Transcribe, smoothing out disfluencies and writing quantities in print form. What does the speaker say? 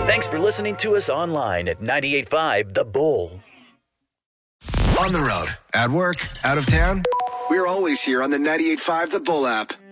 Thanks for listening to us online at 98.5 The Bull. On the road, at work, out of town, we're always here on the 98.5 The Bull app.